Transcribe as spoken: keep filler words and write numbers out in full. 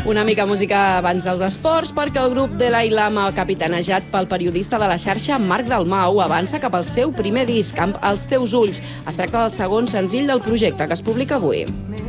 Una mica música abans dels esports, perquè el grup Dalai Lama, capitanejat pel periodista de la xarxa Marc Dalmau, avança cap al seu primer disc, Amb els teus ulls. Es tracta del segon senzill del projecte, que es publica avui.